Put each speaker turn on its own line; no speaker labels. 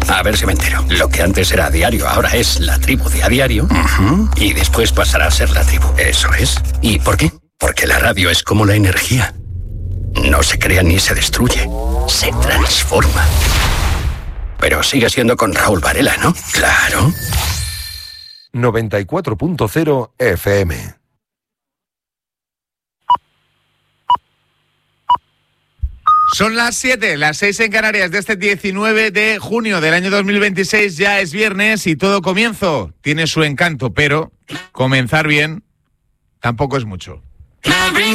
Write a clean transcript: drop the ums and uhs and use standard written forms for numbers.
A ver si me entero. Lo que antes era A Diario, ahora es La Tribu de A Diario. Y después pasará a ser La Tribu. Eso es. ¿Y por qué? Porque la radio es como la energía. No se crea ni se destruye. Se transforma. Pero sigue siendo con Raúl Varela, ¿no? Claro.
94.0 FM.
Son las 7, las 6 en Canarias de este 19 de junio del año 2026. Ya es viernes y todo comienzo tiene su encanto, pero comenzar bien tampoco es mucho.